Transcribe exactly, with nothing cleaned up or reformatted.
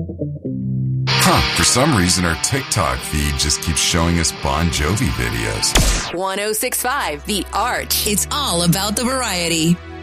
Huh, for some reason our TikTok feed just keeps showing us Bon Jovi videos. one oh six point five The Arch. It's all about the variety.